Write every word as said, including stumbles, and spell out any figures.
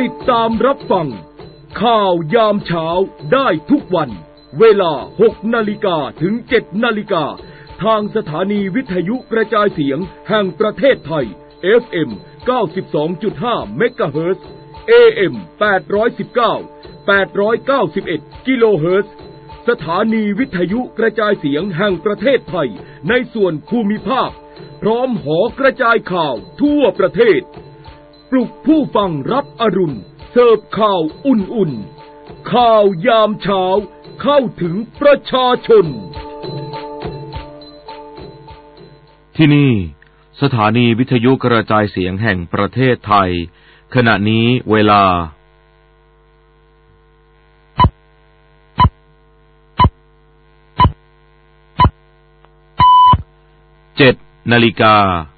ติดตามรับฟังข่าวยามเช้าได้ทุกวันเวลาหกนาฬิกาถึงเจ็ดนาฬิกาทางสถานีวิทยุกระจายเสียงแห่งประเทศไทย เอฟ เอ็ม เก้าสิบสองจุดห้า เมกะเฮิรตซ์ เอ เอ็ม แปดร้อยสิบเก้า แปดร้อยเก้าสิบเอ็ด กิโลเฮิรตซ์สถานีวิทยุกระจายเสียงแห่งประเทศไทยในส่วนภูมิภาคพร้อมหอกระจายข่าวทั่วประเทศปลุกผู้ฟังรับอรุณเสิร์ฟข่าวอุ่นๆข่าวยามเช้าเข้าถึงประชาชนที่นี่สถานีวิทยุกระจายเสียงแห่งประเทศไทยขณะนี้เวลาเจ็ดนาฬิกา